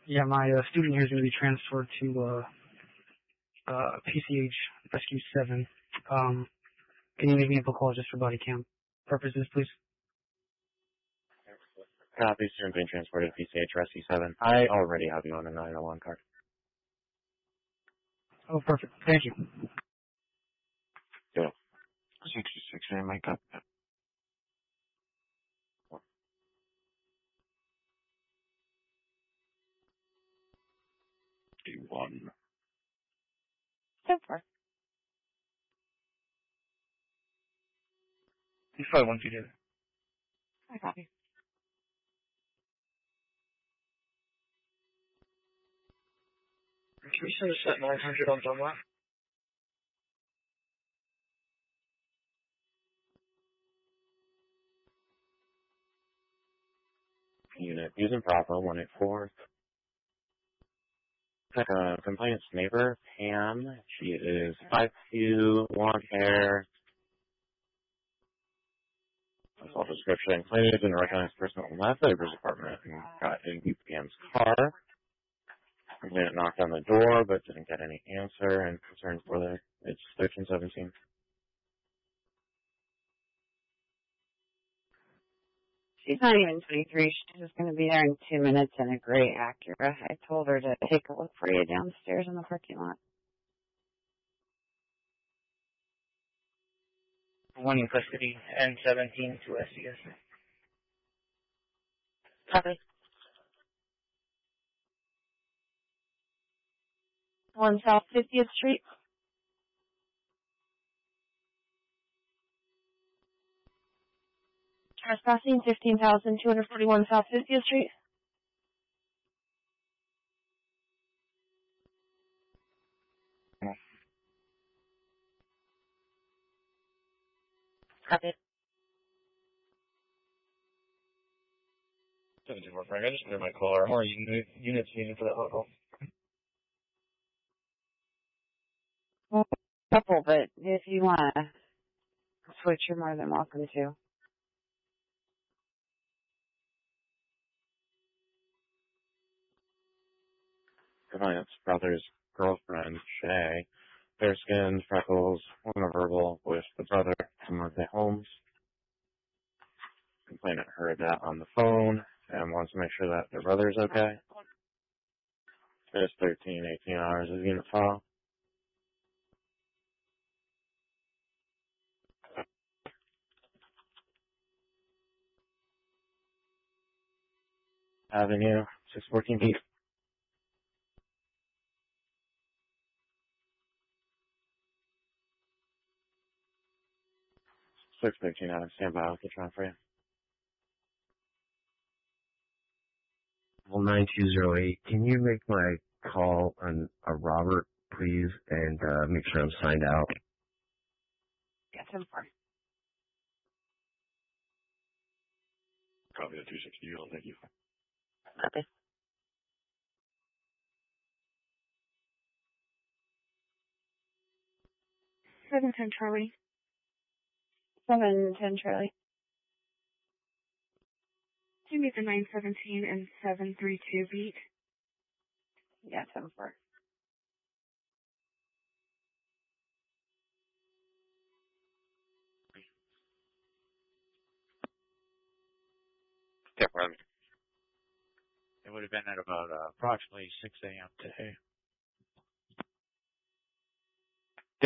Yeah, my student here is going to be transferred to PCH Rescue 7. Can you make me a call just for body cam purposes, please? Copy, student being transported to PCH Rescue 7. I already have you on a 901 card. Oh, perfect. Thank you. Yeah. 66, I might got that. 51. So far. He's probably once you did. I copy. Can we set a set 900 on Dunlap? Unit using Bravo 184. Complainant's neighbor, Pam. She is 5'2", blonde hair. That's all description. Complainant didn't recognize the person on the left neighbor's apartment and got into Pam's car. Complainant knocked on the door but didn't get any answer, and concerns were there. It's 1317. She's not even 23. She's just going to be there in 2 minutes in a gray Acura. I told her to take a look for you downstairs in the parking lot. One in custody, N17 to SCS. Copy. 1 South 50th Street. Trespassing, 15,241 South 50th Street. Copy. 74 Frank, I just near my caller. How are units needed for that local? Well, a couple, but if you want to switch, you're more than welcome to. Complainant's brother's girlfriend, Shay. Fair skin, freckles, woman verbal, with the brother, Martha Holmes. Complainant heard that on the phone and wants to make sure that their brother's okay. It's 18 hours of unit file. Avenue, 614 feet. 613 out of standby. I'll get trying for you. Well, 9208, can you make my call on a Robert, please, and make sure I'm signed out? Yes, I'm fine. Copy the 260. Thank you. Copy. 710 Charlie. 710 Charlie. Do you meet the 917 and 732 beat? Yes, I'm fine. Step right. It would have been at about approximately 6 a.m. today.